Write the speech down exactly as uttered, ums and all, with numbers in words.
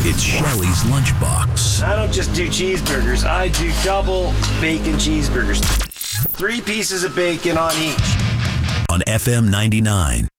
It's Shelley's Lunchbox. I don't just do cheeseburgers. I do double bacon cheeseburgers. Three pieces of bacon on each. On F M ninety-nine.